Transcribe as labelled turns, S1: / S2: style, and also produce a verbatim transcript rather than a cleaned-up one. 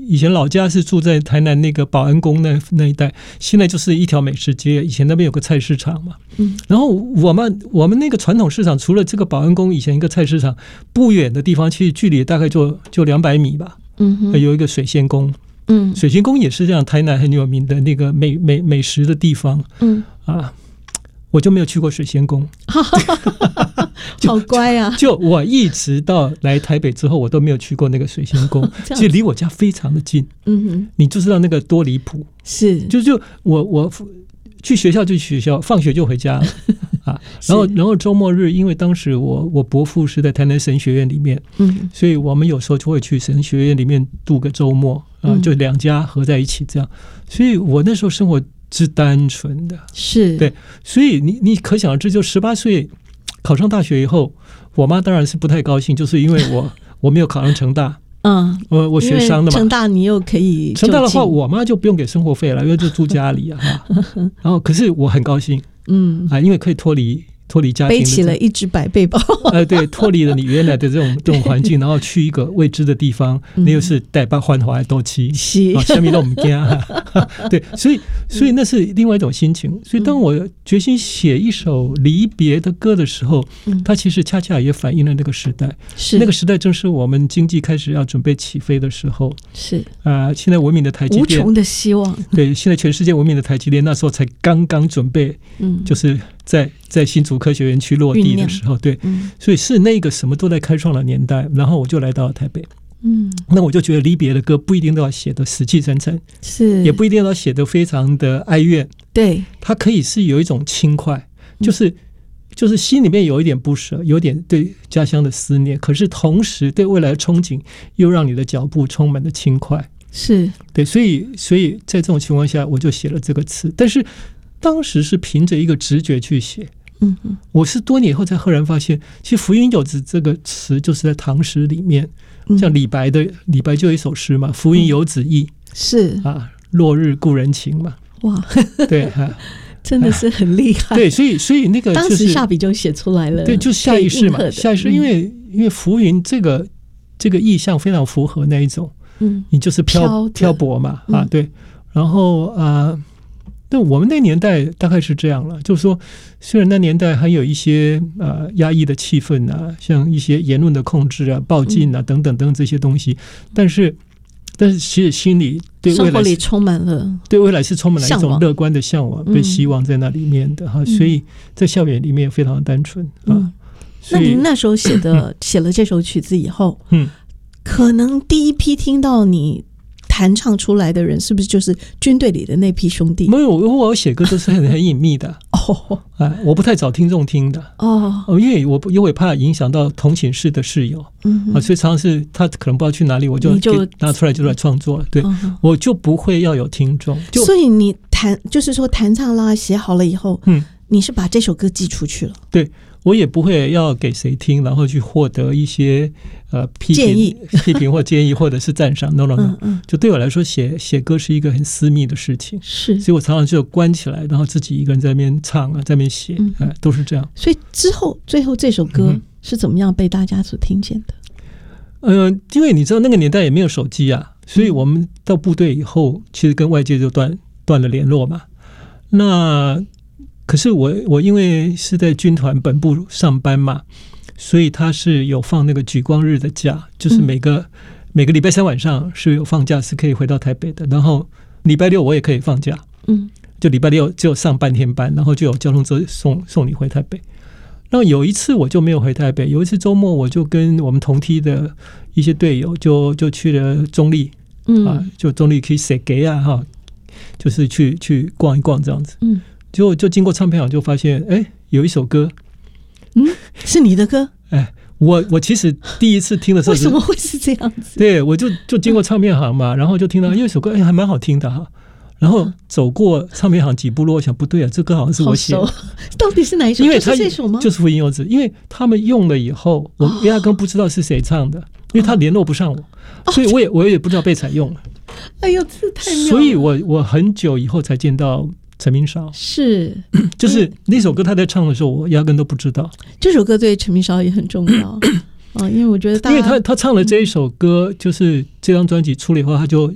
S1: 以前老家是住在台南那个保安宫那那一带，现在就是一条美食街，以前那边有个菜市场嘛，嗯，然后我们我们那个传统市场除了这个保安宫以前一个菜市场，不远的地方其实距离大概就就两百米吧，嗯，有一个水仙宫，嗯，水仙宫也是这样台南很有名的那个美美美食的地方，嗯啊。我就没有去过水仙宫
S2: 好乖啊，
S1: 就, 就我一直到来台北之后我都没有去过那个水仙宫其实离我家非常的近，嗯哼，你就知道那个多离谱，是就就我我去学校就去学校，放学就回家了啊，然后然后周末日因为当时我我伯父是在台南神学院里面，嗯，所以我们有时候就会去神学院里面度个周末啊，就两家合在一起这样，所以我那时候生活是单纯的，是对，所以你你可想而知，就十八岁考上大学以后，我妈当然是不太高兴，就是因为我我没有考上成大，嗯，我我学商的嘛，
S2: 成大你又可以
S1: 成大的话，我妈就不用给生活费了，因为就住家里啊，然后可是我很高兴，嗯啊，因为可以脱离。脱离家庭，
S2: 背起了一只百倍包，
S1: 呃，对，脱离了你原来的这种这种环境，然后去一个未知的地方，那又是带把欢华斗气，啊，下面都我们家，对，所以所以那是另外一种心情。所以当我决心写一首离别的歌的时候，它其实恰恰也反映了那个时代，是那个时代正是我们经济开始要准备起飞的时候，是啊、呃，现在文明的台积电，
S2: 无穷的希望，
S1: 对，现在全世界文明的台积电那时候才刚刚准备，嗯，就是在在新竹科学园区落地的时候，对，嗯，所以是那个什么都在开创的年代，然后我就来到了台北，嗯，那我就觉得离别的歌不一定都要写得死气沉沉，是，也不一定要写得非常的哀怨，对，它可以是有一种轻快，就是就是心里面有一点不舍，有点对家乡的思念，可是同时对未来的憧憬又让你的脚步充满了轻快，是对，所以所以在这种情况下我就写了这个词，但是当时是凭着一个直觉去写，嗯，我是多年以后才赫然发现，其实浮云游子这个词就是在唐诗里面，像李白的李白就有一首诗嘛，浮云游子意，是啊，落日故人情嘛，哇，对啊，
S2: 真的是很厉害，
S1: 对，所以所以那个、就是、
S2: 当时下笔就写出来了，
S1: 对，就下意识嘛，下意识，因为因为浮云这个这个意象非常符合那一种，嗯，你就是漂漂泊嘛，啊，对，然后啊。呃但我们那年代大概是这样了，就是说，虽然那年代还有一些呃压抑的气氛啊，像一些言论的控制啊、报禁啊等等等这些东西，但是但是其实心里对未来
S2: 生活里充满了
S1: 对未来是充满了一种乐观的向往，对希望在那里面的哈，所以在校园里面非常的单纯啊。嗯、
S2: 那您那时候写的写了这首曲子以后，嗯，可能第一批听到你弹唱出来的人是不是就是军队里的那批兄弟？
S1: 没有，我写歌都是很很隐秘的哦，哎，我不太找听众听的哦，因为我因为怕影响到同寝室的室友，嗯啊，所以常常是他可能不知道去哪里，我就拿出来就来创作了，对，嗯、我就不会要有听众。
S2: 所以你弹就是说弹唱啦，写好了以后，嗯，你是把这首歌寄出去了，
S1: 对。我也不会要给谁听，然后去获得一些呃批评、建议、批评或建议，或者是赞赏。no no no，嗯嗯、就对我来说，写写歌是一个很私密的事情，是，所以我常常就关起来，然后自己一个人在那边唱啊，在那边写，嗯呃，都是这样。
S2: 所以之后，最后这首歌是怎么样被大家所听见的？
S1: 呃，因为你知道那个年代也没有手机啊，所以我们到部队以后，其实跟外界就断断了联络嘛。那可是我我因为是在军团本部上班嘛，所以他是有放那个举光日的假，就是每个、嗯、每个礼拜三晚上是有放假，是可以回到台北的。然后礼拜六我也可以放假，嗯，就礼拜六只有上半天班，然后就有交通车送送你回台北。那有一次我就没有回台北，有一次周末我就跟我们同梯的一些队友就就去了中立，嗯啊，就中立去踅街啊哈，就是去去逛一逛这样子，嗯。就就经过唱片行就发现，哎，有一首歌，
S2: 嗯，是你的歌，
S1: 哎，我我其实第一次听的时候，
S2: 为什么会是这样子？
S1: 对，我就就经过唱片行嘛，然后就听到有一首歌，哎，还蛮好听的哈。然后走过唱片行几步路，我想不对啊，这歌好像是我写的，
S2: 到底是哪一首？
S1: 因为它
S2: 就是这首吗？
S1: 就是《浮云游子》，因为他们用了以后，我压根不知道是谁唱的，因为他联络不上我，哦、所以我也我也不知道被采用了。
S2: 哎呦，这太妙了！
S1: 所以我我很久以后才见到陈明韶，
S2: 是
S1: 就是那首歌他在唱的时候，我压根都不知道。
S2: 这首歌对陈明韶也很重要啊，因为我觉得大家，
S1: 因为他他唱了这一首歌，就是这张专辑出了以后，他就